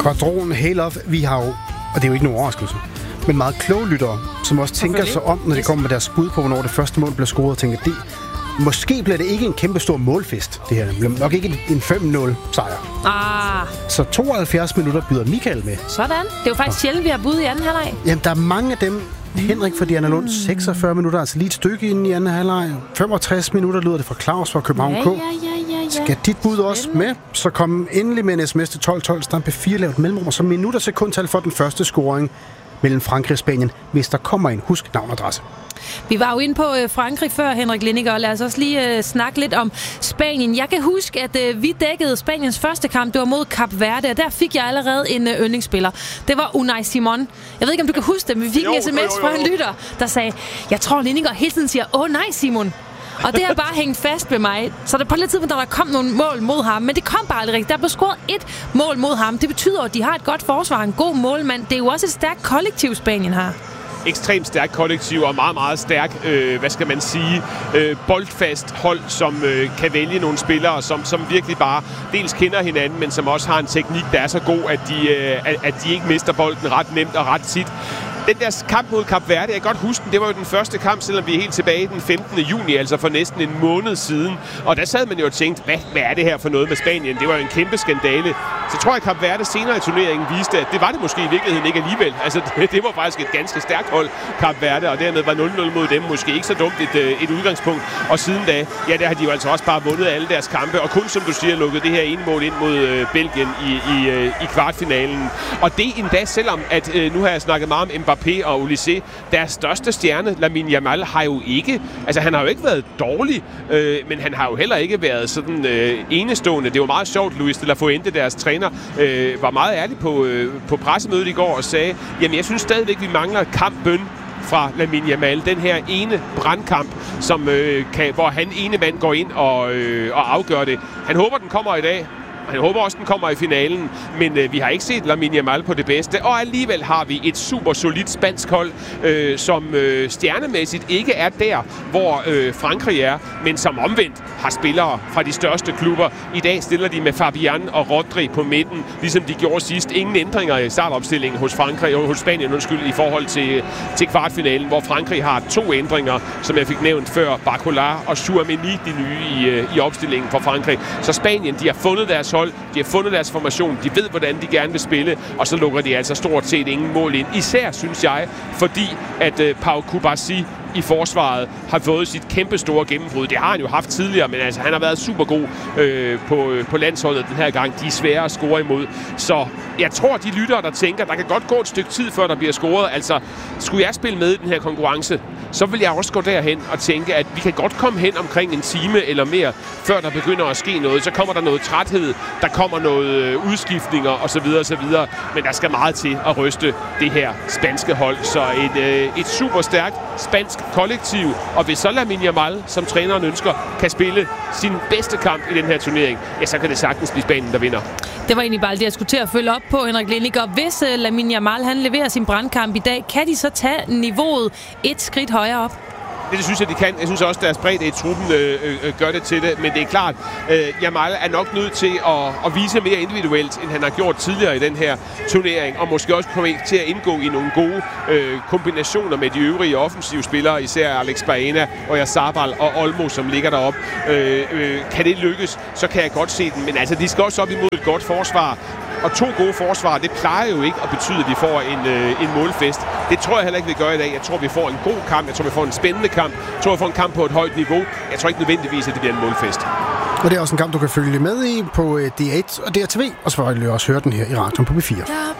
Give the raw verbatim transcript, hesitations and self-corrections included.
Skvadron Hail Off, vi har jo, og det er jo ikke nogen overraskelse, men meget kloge lyttere, som også tænker sig om, når de kommer med deres bud på, hvornår det første mål bliver scoret, og tænker, det, måske bliver det ikke en kæmpe stor målfest, det her. Det bliver nok ikke en fem nul sejr. Ah. Så tooghalvfjerds minutter byder Michael med. Sådan. Det er jo faktisk sjældent, vi har bud i anden halvleg. Jamen, der er mange af dem. Henrik fra Diana Lund, seksogfyrre minutter, altså lige et stykke inden i anden halvleg. femogtres minutter lyder det fra Claus fra København Ja, K. ja, ja, ja, ja. Skal dit bud også med, så kom endelig med en sms til tolv tolv, stampe fire lavt mellemrum, og så minutter sekundtal for den første scoring mellem Frankrig og Spanien, hvis der kommer en. Husk navn og adresse. Vi var jo inde på øh, Frankrig før, Henrik Lindiger, og lad os også lige øh, snakke lidt om Spanien. Jeg kan huske, at øh, vi dækkede Spaniens første kamp, det var mod Kap Verde, og der fik jeg allerede en øh, yndlingsspiller. Det var Unai Simon. Jeg ved ikke, om du kan huske det, men vi fik jo, en sms jo, jo, jo. fra en lytter, der sagde, jeg tror, Lindiger hele tiden siger, åh nej, Simon. Og det har bare hængt fast ved mig. Så der på lidt tidspunkt, der kom nogle mål mod ham, men det kom bare aldrig rigtigt. Der blev scoret et mål mod ham. Det betyder, at de har et godt forsvar, en god målmand. Det er jo også et stærkt kollektiv, Spanien har. Ekstremt stærkt kollektiv og meget, meget stærk, øh, hvad skal man sige, øh, boldfast hold, som øh, kan vælge nogle spillere, som, som virkelig bare dels kender hinanden, men som også har en teknik, der er så god, at de, øh, at, at de ikke mister bolden ret nemt og ret tit. Den der kamp mod Kap Verde, jeg kan godt huske den, det var jo den første kamp, selvom vi er helt tilbage den femtende juni, altså for næsten en måned siden. Og der sad man jo og tænkte, hvad, hvad er det her for noget med Spanien? Det var jo en kæmpe skandale. Så tror jeg, at Kap Verde senere i turneringen viste, at det var det måske i virkeligheden ikke alligevel. Altså, det, det var faktisk et ganske stærkt hold, Kap Verde, og dermed var nul nul mod dem måske ikke så dumt et, et udgangspunkt. Og siden da, ja, der har de jo altså også bare vundet alle deres kampe, og kun, som du siger, lukket det her ene mål ind mod øh, Belgien i, i, øh, i kvartfinalen. Og det endda, selvom at øh, nu har jeg snakket meget om Mbappé og Olise, deres største stjerne, Lamine Yamal, har jo ikke, altså han har jo ikke været dårlig, øh, men han har jo heller ikke været sådan øh, enestående. Det var meget sjovt, Luis de la Fuente, deres træner, øh, var meget ærlig på, øh, på pressemødet i går og sagde, jamen jeg synes stadigvæk, vi mangler kampbøn fra Lamine Yamal. Den her ene brandkamp, som, øh, kan, hvor han ene mand går ind og, øh, og afgør det. Han håber, den kommer i dag. Jeg håber også, den kommer i finalen, men øh, vi har ikke set Lamine Yamal på det bedste, og alligevel har vi et super solidt spansk hold, øh, som øh, stjernemæssigt ikke er der, hvor øh, Frankrig er, men som omvendt har spillere fra de største klubber. I dag stiller de med Fabian og Rodri på midten, ligesom de gjorde sidst. Ingen ændringer i startopstillingen hos Frankrig og hos Spanien, undskyld, i forhold til, til kvartfinalen, hvor Frankrig har to ændringer, som jeg fik nævnt før, Barcola og Tchouaméni, de nye i, i opstillingen for Frankrig. Så Spanien, de har fundet deres hold, de har fundet deres formation, de ved, hvordan de gerne vil spille, og så lukker de altså stort set ingen mål ind. Især, synes jeg, fordi at uh, Pau Kubasi i forsvaret har fået sit kæmpe store gennembrud. Det har han jo haft tidligere, men altså, han har været super god øh, på, øh, på landsholdet den her gang. De er svære at score imod. Så jeg tror, de lyttere, der tænker, der kan godt gå et stykke tid, før der bliver scoret. Altså, skulle jeg spille med i den her konkurrence, så vil jeg også gå derhen og tænke, at vi kan godt komme hen omkring en time eller mere, før der begynder at ske noget. Så kommer der noget træthed, der kommer noget øh, udskiftninger osv. osv. Men der skal meget til at ryste det her spanske hold. Så et, øh, et super stærkt spansk kollektiv, og hvis så Lamine Yamal, som træneren ønsker, kan spille sin bedste kamp i den her turnering, ja, så kan det sagtens blive Spanien, der vinder. Det var egentlig bare det, jeg skulle til at følge op på, Henrik Lindiger. Hvis uh, Lamine Yamal, han leverer sin brandkamp i dag, kan de så tage niveauet et skridt højere op? Det synes jeg, de kan. Jeg synes også, at deres bredde i truppen øh, øh, gør det til det. Men det er klart, øh, Yamal er nok nødt til at, at vise mere individuelt, end han har gjort tidligere i den her turnering. Og måske også komme til at indgå i nogle gode øh, kombinationer med de øvrige offensive spillere, især Alex Baena og Yarzabal og Olmo, som ligger deroppe. Øh, øh, kan det lykkes, så kan jeg godt se den. Men altså, de skal også op imod et godt forsvar. Og to gode forsvar, det plejer jo ikke at betyde, at vi får en, øh, en målfest. Det tror jeg heller ikke, vi gør i dag. Jeg tror, vi får en god kamp. Jeg tror, vi får en spændende kamp. Jeg tror, vi får en kamp på et højt niveau. Jeg tror ikke nødvendigvis, at det bliver en målfest. Og det er også en kamp, du kan følge med i på D et og D R T V. Og så vil du også høre den her i radioen på B fire.